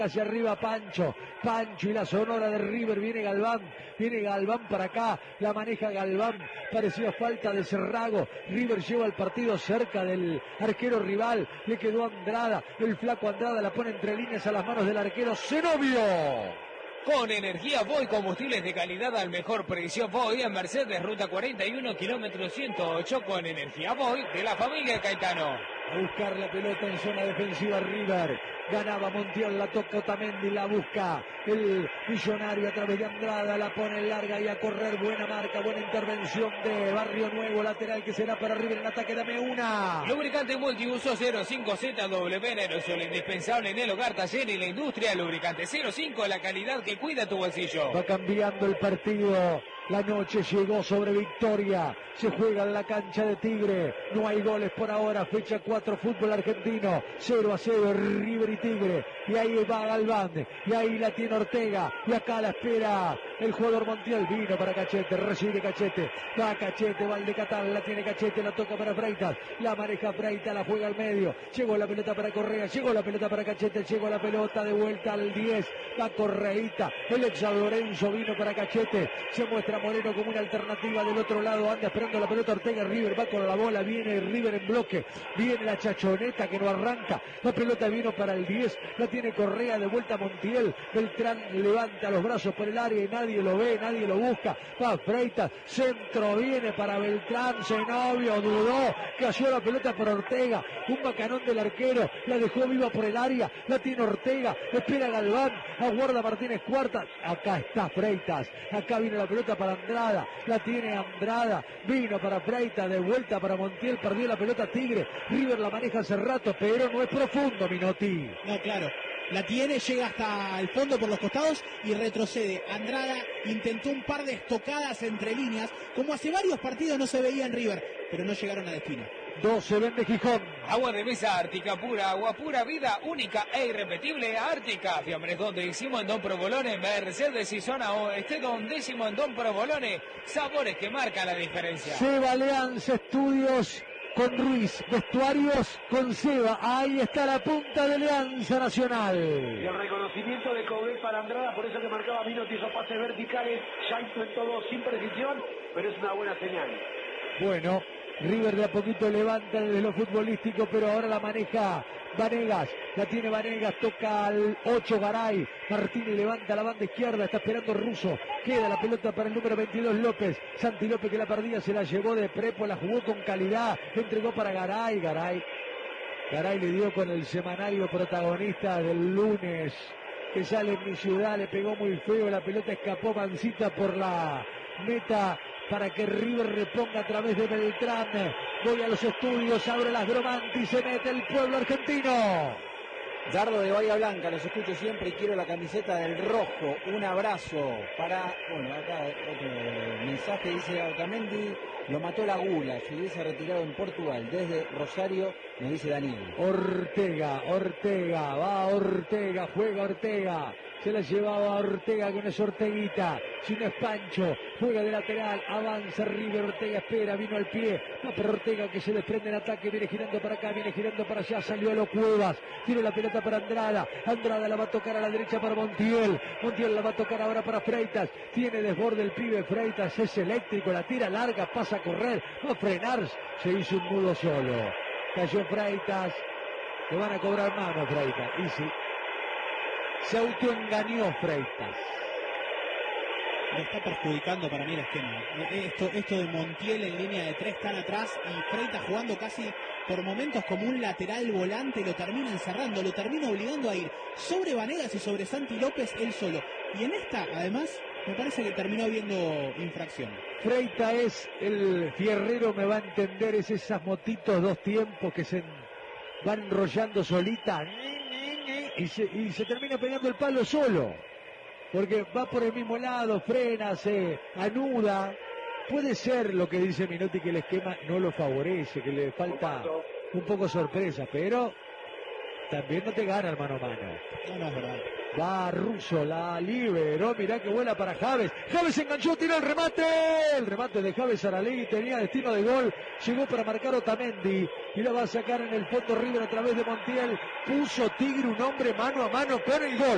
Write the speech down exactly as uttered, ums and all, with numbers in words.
Hacia arriba Pancho, Pancho y la sonora de River, viene Galván, viene Galván para acá, la maneja Galván, parecía falta de Cerrago, River lleva el partido cerca del arquero rival, le quedó Andrada, el flaco Andrada la pone entre líneas a las manos del arquero Zenobio. Con energía Voy, combustibles de calidad al mejor precio. Voy en Mercedes, ruta cuarenta y uno, kilómetro ciento ocho, con energía Voy de la familia Caetano. A buscar la pelota en zona defensiva River. Ganaba Montiel, la toca Otamendi, la busca el millonario a través de Andrada, la pone larga y a correr. Buena marca, buena intervención de Barrio Nuevo, lateral que será para River en ataque. Dame una. Lubricante multiuso cero cinco Z W en aerosol, indispensable en el hogar, taller y la industria. Lubricante cero cinco, la calidad que cuida tu bolsillo. Va cambiando el partido. La noche llegó sobre Victoria. Se juega en la cancha de Tigre. No hay goles por ahora. Fecha cuatro, fútbol argentino. cero a cero, River y Tigre. Y ahí va Galván. Y ahí la tiene Ortega. Y acá la espera el jugador Montiel. Vino para Cachete. Recibe Cachete. Va Cachete. Va el de Catán. La tiene Cachete. La toca para Freitas. La maneja Freitas. La juega al medio. Llegó la pelota para Correa. Llegó la pelota para Cachete. Llegó la pelota de vuelta al diez. Va Correita. El ex San Lorenzo vino para Cachete. Se muestra Moreno como una alternativa del otro lado. Anda esperando la pelota Ortega. River va con la bola. Viene River en bloque. Viene la chachoneta que no arranca. La pelota vino para el diez. La tiene Correa. De vuelta Montiel. Beltrán levanta los brazos por el área y nadie lo ve, nadie lo busca. Va Freitas. Centro viene para Beltrán. Zenobio dudó. Cayó la pelota por Ortega. Un bacanón del arquero. La dejó viva por el área. La tiene Ortega. Espera Galván. Aguarda Martínez Cuarta. Acá está Freitas. Acá viene la pelota para Andrada. La tiene Andrada. Vino para Freitas. De vuelta para Montiel. Perdió la pelota Tigre. River la maneja hace rato, pero no es profundo, Minotti. No, claro. La tiene, llega hasta el fondo por los costados y retrocede. Andrada intentó un par de estocadas entre líneas, como hace varios partidos no se veía en River, pero no llegaron a destino. doce vende Gijón. Agua de mesa Ártica, pura agua, pura vida, única e irrepetible. Ártica, fiambres donde hicimos en Don Provolone, Mercedes y zona oeste, dondísimo en Don Provolone. Sabores que marcan la diferencia. Seba Alianza Estudios con Ruiz, vestuarios con Seba. Ahí está la punta de Alianza Nacional. Y el reconocimiento de Coudet para Andrada, por eso que marcaba Minotti esos pases verticales. Ya intentó dos sin precisión, pero es una buena señal. Bueno, River de a poquito levanta desde lo futbolístico, pero ahora la maneja Vanegas. La tiene Vanegas, toca al ocho Garay. Martínez levanta la banda izquierda, está esperando Russo. Queda la pelota para el número veintidós López. Santi López que la perdía, se la llevó de prepo, la jugó con calidad. Entregó para Garay, Garay. Garay le dio con el semanario protagonista del lunes. Que sale en mi ciudad, le pegó muy feo, la pelota escapó mansita por la meta para que River reponga a través de Beltrán. Voy a los estudios, abre las Gromanti, se mete el pueblo argentino. Dardo de Bahía Blanca, los escucho siempre y quiero la camiseta del rojo. Un abrazo para, bueno, acá otro mensaje, dice Otamendi, lo mató la gula, se hubiese retirado en Portugal. Desde Rosario, nos dice Daniel. Ortega, Ortega, va Ortega, juega Ortega. Se la llevaba Ortega con esa Orteguita. Si no es Pancho, juega de lateral, avanza River, Ortega espera, vino al pie. Va por Ortega que se desprende en ataque, viene girando para acá, viene girando para allá, salió a los Cuevas. Tiene la pelota para Andrada. Andrada la va a tocar a la derecha para Montiel. Montiel la va a tocar ahora para Freitas. Tiene desborde el pibe Freitas, es eléctrico, la tira larga, pasa a correr, va a frenar. Se hizo un nudo solo. Cayó Freitas. Le van a cobrar mano Freitas. Y sí. Se autoengañó Freitas. Le está perjudicando para mí el esquema. Esto, esto de Montiel en línea de tres tan atrás y Freitas jugando casi por momentos como un lateral volante, lo termina encerrando, lo termina obligando a ir sobre Vanegas y sobre Santi López él solo. Y en esta, además, me parece que terminó viendo infracción. Freitas es el fierrero, me va a entender, es esas motitos dos tiempos que se van enrollando solita y se, y se termina pegando el palo solo. Porque va por el mismo lado, frena, se anuda. Puede ser lo que dice Minotti, que el esquema no lo favorece, que le falta un poco sorpresa, pero también no te gana el mano a mano. No, no es verdad. Va Russo, la liberó, mirá que buena para Javes. Javes enganchó, tira el remate. El remate de Javes Aralegui tenía destino de gol. Llegó para marcar Otamendi y la va a sacar en el fondo River a través de Montiel. Puso Tigre un hombre mano a mano con el gol.